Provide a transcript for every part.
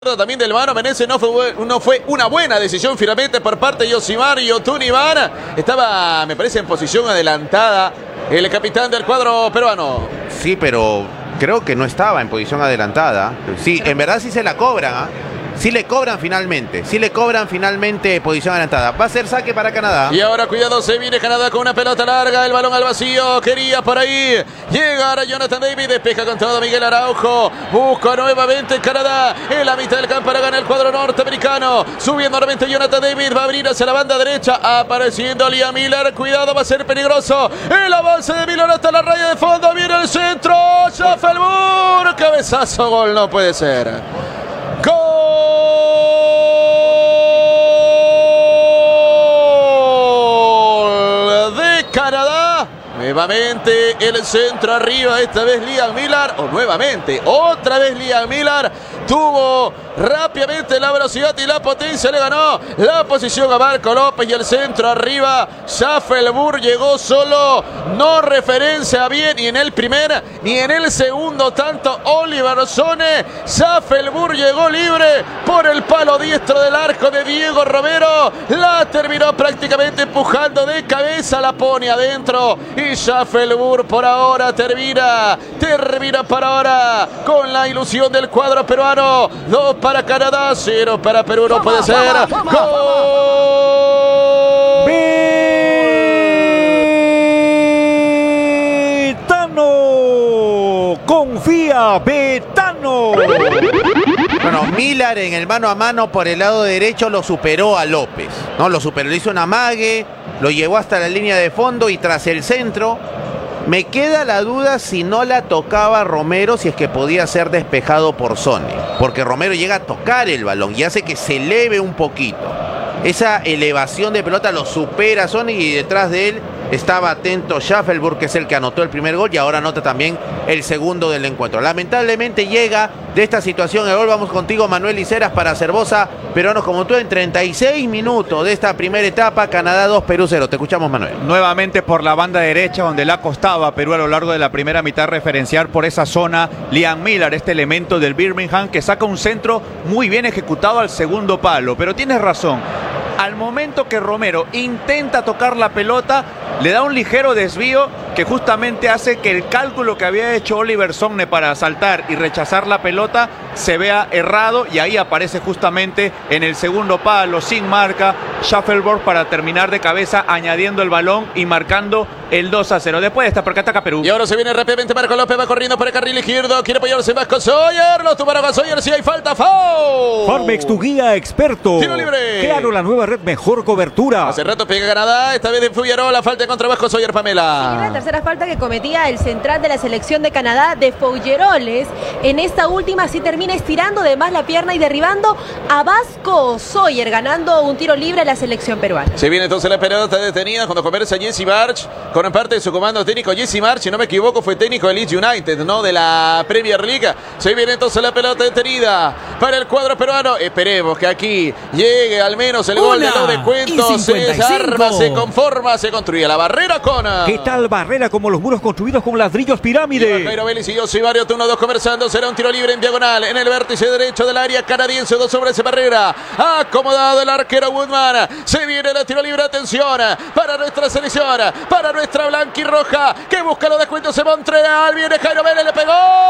También del Mano Menezes no fue una buena decisión finalmente por parte de Yosimar y Yotun Iván. Estaba, me parece, en posición adelantada el capitán del cuadro peruano. Sí, pero creo que no estaba en posición adelantada. Sí, en verdad sí se la cobran, ¿ah? Sí le cobran finalmente posición adelantada. Va a ser saque para Canadá. Y ahora cuidado, se viene Canadá con una pelota larga, el balón al vacío, quería por ahí llegar a Jonathan David, despeja con todo Miguel Araujo, busca nuevamente Canadá en la mitad del campo para ganar el cuadro norteamericano, subiendo nuevamente Jonathan David, va a abrir hacia la banda derecha, apareciendo Liam Miller, cuidado, va a ser peligroso, el avance de Miller hasta la raya de fondo, viene el centro, Schaffelburg, cabezazo, gol, no puede ser. ¡Gol! Canadá, nuevamente el centro arriba, esta vez Liam Miller, otra vez Liam Miller, tuvo rápidamente la velocidad y la potencia, le ganó la posición a Marco López y el centro arriba, Schaffelburg llegó solo, no referencia bien ni en el primer ni en el segundo tanto Oliver Sone, Schaffelburg llegó libre por el palo diestro del arco de Diego Romero, la terminó prácticamente empujando de cabeza, la pone adentro y Schaffelburg por ahora termina por ahora con la ilusión del cuadro peruano, 2 para Canadá, 0 para Perú, no puede ser. ¡Gol! Betano, confía Betano. Bueno, Miller en el mano a mano por el lado derecho lo superó a López, ¿no? Lo superó, le hizo un amague, lo llevó hasta la línea de fondo y tras el centro, me queda la duda si no la tocaba Romero, si es que podía ser despejado por Sone, porque Romero llega a tocar el balón y hace que se eleve un poquito. Esa elevación de pelota lo supera Sone y detrás de él estaba atento Schaffelburg, que es el que anotó el primer gol y ahora anota también el segundo del encuentro. Lamentablemente llega de esta situación el gol. Vamos contigo, Manuel Iceras, para Cervosa, peruanos como tú, en 36 minutos de esta primera etapa. Canadá 2, Perú 0. Te escuchamos, Manuel. Nuevamente por la banda derecha, donde le ha costado a Perú a lo largo de la primera mitad referenciar por esa zona Liam Miller, este elemento del Birmingham, que saca un centro muy bien ejecutado al segundo palo. Pero tienes razón, al momento que Romero intenta tocar la pelota, le da un ligero desvío que justamente hace que el cálculo que había hecho Oliver Sone para saltar y rechazar la pelota se vea errado, y ahí aparece justamente en el segundo palo sin marca Schaffelburg para terminar de cabeza, añadiendo el balón y marcando el 2-0. Después de esta, porque ataca Perú. Y ahora se viene rápidamente Marco López, va corriendo por el carril izquierdo, quiere apoyarse Vasco Sawyer, lo tumba Vasco Sawyer, si hay falta, foul. Farmex, tu guía experto. Tiro libre. Claro, la nueva red, mejor cobertura. Hace rato pega Canadá, esta vez de Figueroa, la falta contra Vasco Sawyer, Pamela. Sí, la tercera falta que cometía el central de la selección de Canadá, de Fougeroles. En esta última sí termina estirando de más la pierna y derribando a Vasco Sawyer, ganando un tiro libre a la selección peruana. Se viene entonces la pelota detenida cuando conversa Jesse Marsch con parte de su comando técnico. Jesse Marsch, si no me equivoco, fue técnico de Leeds United, ¿no? De la Premier League. Se viene entonces la pelota detenida para el cuadro peruano. Esperemos que aquí llegue al menos el gol de los descuentos. Se arma, se conforma, se construye la barrera con... ¿Qué tal barrera? Como los muros construidos con ladrillos pirámide. Jairo Vélez y Yosivario, 1-2 conversando. Será un tiro libre en diagonal en el vértice derecho del área canadiense. 2 sobre esa barrera. Acomodado el arquero Woodman. Se viene el tiro libre. Atención para nuestra selección, para nuestra blanquirroja, que busca los descuentos en Montreal. Viene Jairo Vélez, le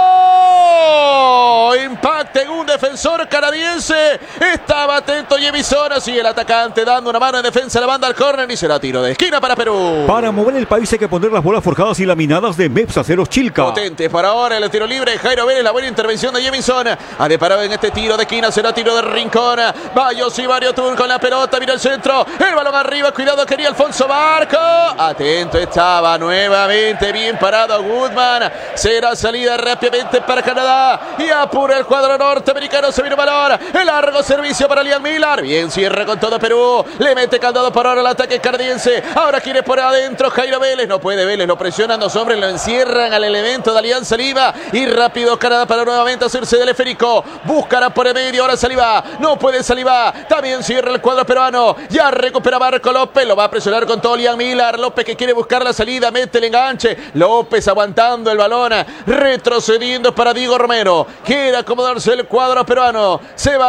pegó. Impacta en un defensor canadiense. Estaba atento Jemison. Así el atacante dando una mano en defensa a la banda al córner y será tiro de esquina para Perú. Para mover el país hay que poner las bolas forjadas y laminadas de MEPS Aceros Chilca. Potente para ahora el tiro libre. Jairo Vélez, la buena intervención de Jemison. Ha deparado en este tiro de esquina. Será tiro de rincón. Va Yosivario Tun con la pelota. Mira el centro. El balón arriba. Cuidado, quería Alfonso Barco. Atento estaba nuevamente. Bien parado Woodman. Será salida rápidamente para Canadá. Y apura el cuadro norteamericano. Se viene el balón. El largo servicio para Liam Miller. Bien cierra con todo Perú. Le mete candado para ahora el ataque canadiense. Ahora quiere por adentro Jairo Vélez. No puede Vélez. Lo presionan dos hombres. Lo encierran al elemento de Alianza Lima. Y rápido Canadá para nuevamente hacerse del esférico. Buscará por el medio. Ahora Saliba. No puede Saliba. También cierra el cuadro peruano. Ya recupera Marco López. Lo va a presionar con todo Liam Miller. López que quiere buscar buscar la salida, mete el enganche. López aguantando el balón, retrocediendo para Diego Romero. Quiere acomodarse el cuadro peruano. Se va